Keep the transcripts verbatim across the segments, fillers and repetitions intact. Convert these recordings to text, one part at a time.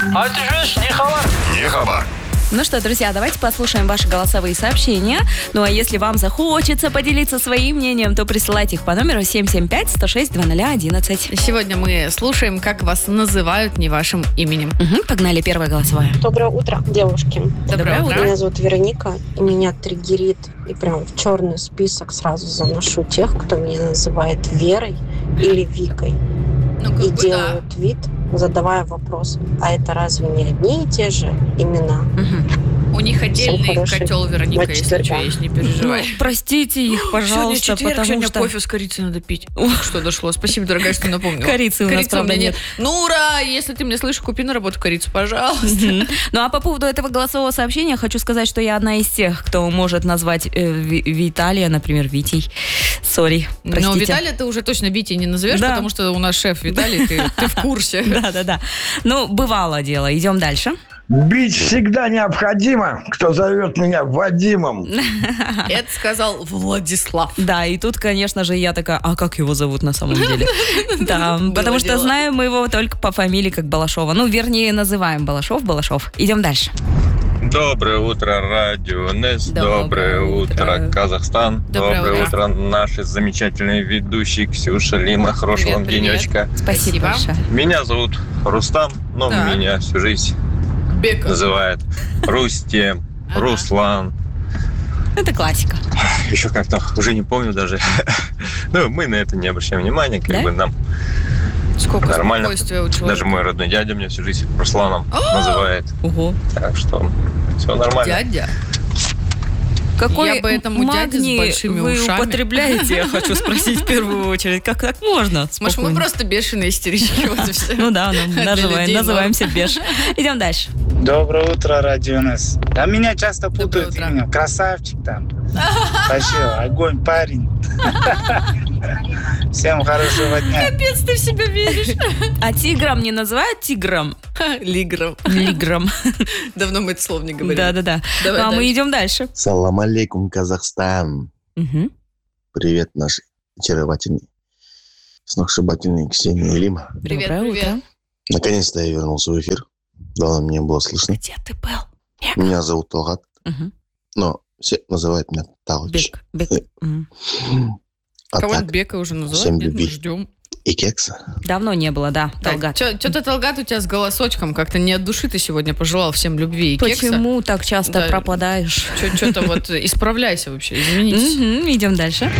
А ты же не хабар. Не хабар. Ну что, друзья, давайте послушаем ваши голосовые сообщения. Ну а если вам захочется поделиться своим мнением, то присылайте их по номеру семь семь пять сто шесть двадцать ноль одиннадцать. Сегодня мы слушаем, как вас называют не вашим именем. Угу, погнали, первое голосовое. Доброе утро, девушки. Доброе утро. Меня зовут Вероника, и меня триггерит, и прям в черный список сразу заношу тех, кто меня называет Верой или Викой. Ну, как И бы делают да. вид, задавая вопрос, а это разве не одни и те же имена? Угу. У них отдельный хорошей котел, Вероника, если четверга. что, есть, не переживай. Ну, простите их, пожалуйста, Сегодня четверг, потому сегодня что... кофе с корицей надо пить. Ух, что дошло. Спасибо, дорогая, что напомнила. Корицы у нас, Корицы правда, меня нет. Ну, ура! Если ты меня слышишь, купи на работу корицу, пожалуйста. Мгм. Ну а по поводу этого голосового сообщения хочу сказать, что я одна из тех, кто может назвать э, Ви- Виталия, например, Витей. Сори, простите. Но Виталия ты уже точно Витей не назовешь, Да. потому что у нас шеф Виталий, ты, ты в курсе. Да-да-да. Ну, бывало дело. Идем дальше. Бить всегда необходимо, кто зовет меня Вадимом. Это сказал Владислав. Да, и тут, конечно же, я такая, а как его зовут на самом деле? Да, Было потому что дело. знаем мы его только по фамилии как Балашова. Ну, вернее, называем Балашов, Балашов. Идем дальше. Доброе утро, радио НЕС. Доброе Доброе, утро. утро, Казахстан. Доброе Доброе, утро. утро, наши замечательные ведущие Ксюша, Лима. Хорошего вам Привет, привет. денечка. Спасибо, Спасибо. большое. Меня зовут Рустам, но Так. меня всю жизнь Бека. называют Рустем, Ага. Руслан. Это классика. Еще как-то, уже не помню даже. Ну, мы на это не обращаем внимания, как Да? бы нам Сколько нормально. спокойствия у человека. Даже мой родной дядя меня всю жизнь Русланом называет. Ого. Так что все нормально. Дядя. Какой Я бы этому дяде с магний большими вы ушами. употребляете, я хочу спросить в первую очередь. Как так можно? Может, мы Спокойно. просто бешеные истерички, вот и все. Ну да, ну, Для называем- людей называемся Беш. Идем дальше. Доброе утро, радио НЕС. Да меня часто Доброе путают утро. именем. Красавчик там. Вообще, огонь парень. Всем хорошего дня. Капец, ты в себя веришь. А тигром не называют тигром? Лигром. Лигром. Давно мы это слово не говорили. Да-да-да. Давай Ну, а мы дальше. идем дальше. Салам алейкум, Казахстан. Мгм. Привет, наши очаровательные, сногсшибательные Ксения и Лима. Привет, Доброе привет. утро. Наконец-то я вернулся в эфир. Давно меня было слышно. Где ты был? Меня зовут Талгат, Мгм. но все называют меня Талыч. Бек. Бек. М. А Кого-нибудь так, Бека уже называют? всем Нет, мы любви. ждем. и кекса. Давно не было, да, Талгат. Что-то Талгат у тебя с голосочком как-то не от души ты сегодня пожелал всем любви и кекса. Почему так часто Да. пропадаешь? Что-то вот исправляйся вообще, извинитесь. Мгм, идем дальше.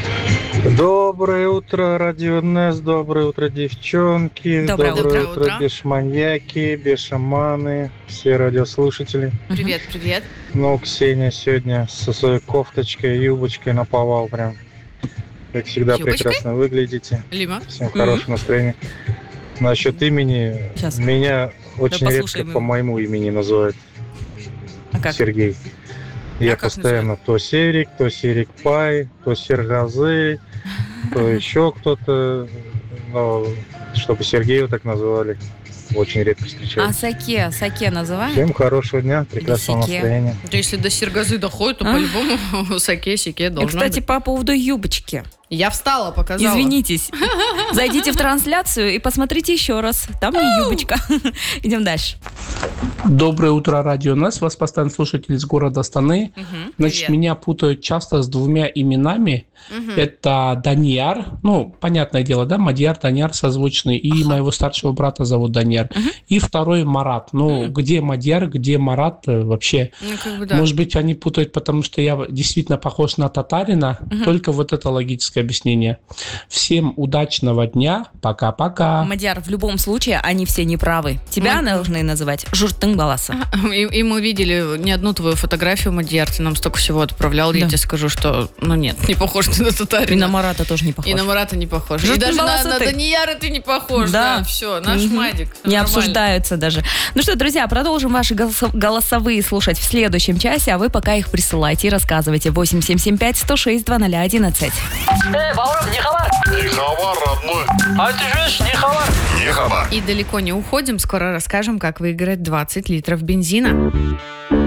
Доброе утро, радио НЕС, доброе утро, девчонки, Доброе утро. утро, Утро. бешманьяки, бешаманы, все радиослушатели. Привет, привет. Ну, Ксения сегодня со своей кофточкой, юбочкой наповал прям. Как всегда, Юбочкой? прекрасно выглядите. Лима. Всем хорошего настроения. Насчет имени, Щас. меня очень Да редко послушаем по его. моему имени называют А как? Сергей. Я как постоянно то Серик, то Серик Пай, то Сергазы, то еще кто-то. Но чтобы Сергея так называли, очень редко А встречаю. Саке? Саке называют? Всем хорошего дня, прекрасного Сике. настроения. Да если до Сергазы доходит, то А? по-любому саке-сике И, должно кстати, быть. по поводу юбочки. Я встала, показала. Извинитесь. Зайдите в трансляцию и посмотрите еще раз. Там не юбочка. Идем дальше. Доброе утро, радио НЕС. Вас постоянный слушатель из города Астаны. Мгм, Значит, привет. меня путают часто с двумя именами. Мгм. Это Данияр. Ну, понятное дело, да? Мадьяр, Данияр созвучный. И моего старшего брата зовут Данияр. И второй Марат. Ну, где Мадьяр, где Марат э, вообще? Ну, как бы да. Может быть, они путают, потому что я действительно похож на татарина. Только вот это логическое объяснение. Всем удачного дня. Пока-пока. Мадьяр, в любом случае, они все неправы. Тебя Мы- должны называть Журтың баласы. И, и мы видели не одну твою фотографию, Мадьяр, ты нам столько всего отправлял. Я Да. тебе скажу, что, ну нет, не похож ты на татарина. И на Марата тоже не похож. И на Марата не похож. И Жутко даже на, волосатый. на Данияра ты не похож. Да. Да, все, наш Мгм. Мадик. всё Не нормально. обсуждаются даже. Ну что, друзья, продолжим ваши голосо- голосовые слушать в следующем часе, а вы пока их присылайте и рассказывайте. восемь семь семь пять сто шесть два ноль одиннадцать. Эй, Баурам, не хабар. Не хабар, родной. А ты же не хабар. Не хабар. И далеко не уходим. Скоро расскажем, как выиграть двадцать литров бензина.